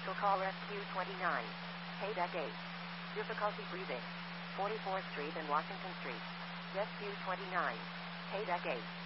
Commercial call SQ29. Payback 8. Difficulty breathing. 44th Street and Washington Street. SQ29. Payback 8.